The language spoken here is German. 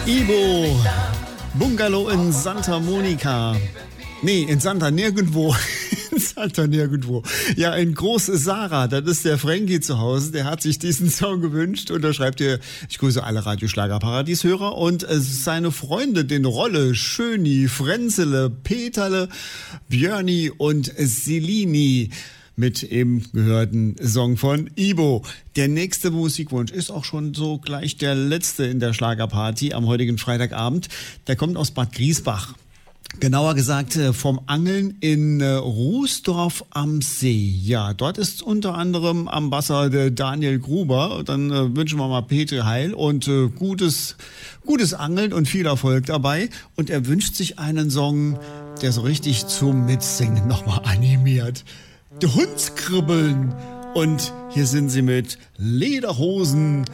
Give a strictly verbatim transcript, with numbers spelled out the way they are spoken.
Ibo, Bungalow in Santa Monica. Nee, in Santa nirgendwo. In Santa nirgendwo. Ja, in Groß Sarah, das ist der Frankie zu Hause, der hat sich diesen Song gewünscht und da schreibt er, ich grüße alle Radioschlagerparadies-Hörer und äh, seine Freunde, den Rolle, Schöni, Frenzele, Peterle, Björni und Selini. Mit eben gehörten Song von Ibo. Der nächste Musikwunsch ist auch schon so gleich der letzte in der Schlagerparty am heutigen Freitagabend. Der kommt aus Bad Griesbach. Genauer gesagt vom Angeln in Rußdorf am See. Ja, dort ist unter anderem am Wasser der Daniel Gruber. Dann äh, wünschen wir mal Peter Heil und äh, gutes, gutes Angeln und viel Erfolg dabei. Und er wünscht sich einen Song, der so richtig zum Mitsingen nochmal animiert. Die Hundskribbeln. Und hier sind sie mit Lederhosen